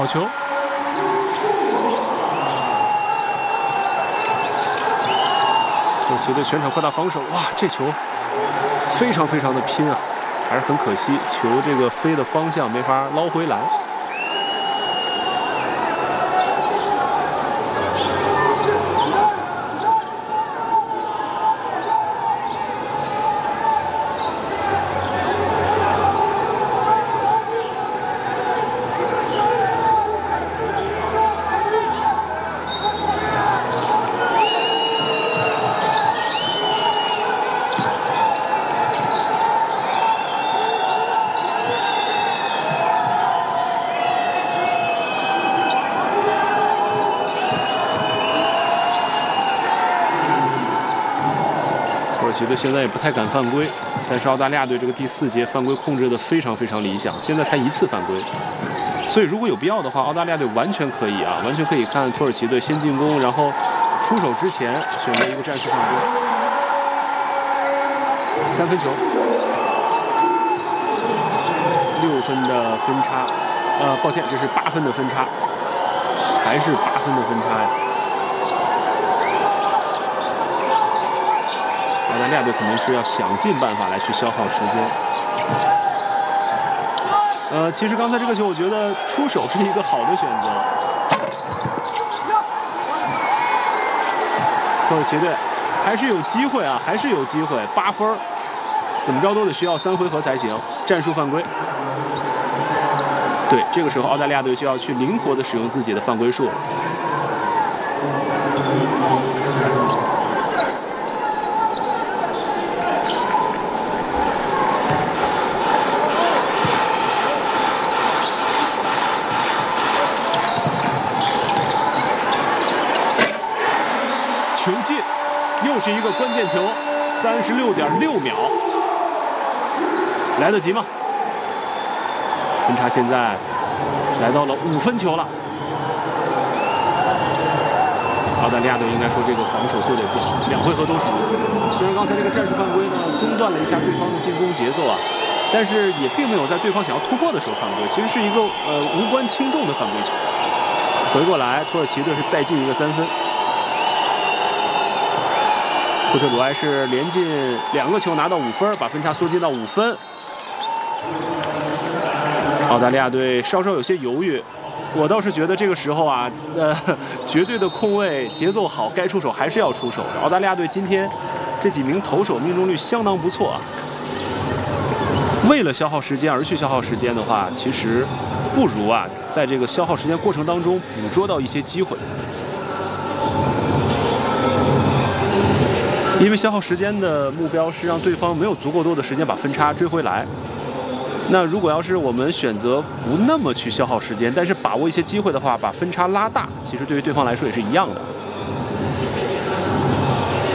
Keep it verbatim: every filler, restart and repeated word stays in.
球。土耳其队全场扩大防守，哇，这球非常非常的拼啊，还是很可惜，球这个飞的方向没法捞回来。 土耳其队现在也不太敢犯规，但是澳大利亚队这个第四节犯规控制的非常非常理想，现在才一次犯规，所以如果有必要的话，澳大利亚队完全可以啊，完全可以看土耳其队先进攻，然后出手之前选择一个战术犯规，三分球，六分的分差，呃，抱歉，这是八分的分差，还是八分的分差呀。 澳大利亚队肯定是要想尽办法来去消耗时间。呃，其实刚才这个球，我觉得出手是一个好的选择。土耳其队还是有机会啊，还是有机会，八分，怎么着都得需要三回合才行。战术犯规。对，这个时候澳大利亚队就要去灵活的使用自己的犯规数了。 球进，又是一个关键球，三十六点六秒，来得及吗？分差现在来到了五分球了。澳大利亚队应该说这个防守做得也不好，两回合都是如此。虽然刚才这个战术犯规呢中断了一下对方的进攻节奏啊，但是也并没有在对方想要突破的时候犯规，其实是一个呃无关轻重的犯规球。回过来，土耳其队是再进一个三分。 库特鲁埃是连进两个球拿到五分，把分差缩进到五分。澳大利亚队稍稍有些犹豫，我倒是觉得这个时候啊，呃，绝对的控卫节奏好，该出手还是要出手的。澳大利亚队今天这几名投手命中率相当不错啊。为了消耗时间而去消耗时间的话，其实不如啊，在这个消耗时间过程当中捕捉到一些机会。 因为消耗时间的目标是让对方没有足够多的时间把分差追回来。那如果要是我们选择不那么去消耗时间，但是把握一些机会的话，把分差拉大，其实对于对方来说也是一样的。